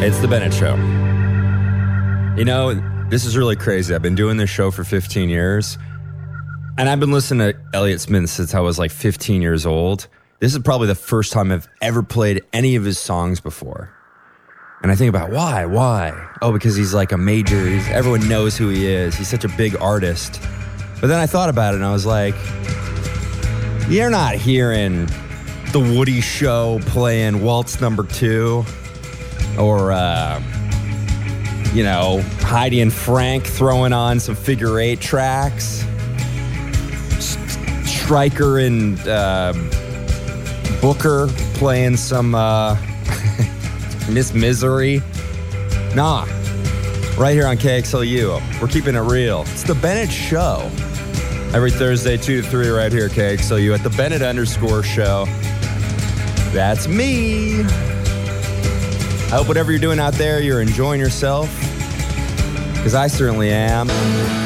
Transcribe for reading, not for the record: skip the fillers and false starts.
It's the Bennett Show. You know, this is really crazy. I've been doing this show for 15 years, and I've been listening to Elliott Smith since I was like 15 years old. This is probably the first time I've ever played any of his songs before. And I think about why? Oh, because he's like a major, everyone knows who he is. He's such a big artist. But then I thought about it and I was like, you're not hearing The Woody Show playing Waltz Number 2 or, Heidi and Frank throwing on some figure 8 tracks. Stryker and Booker playing some Miss Misery. Nah, right here on KXLU. We're keeping it real. It's the Bennett Show. Every Thursday, 2 to 3 right here, KXLU at the Bennett_show. That's me. I hope whatever you're doing out there, you're enjoying yourself. Because I certainly am.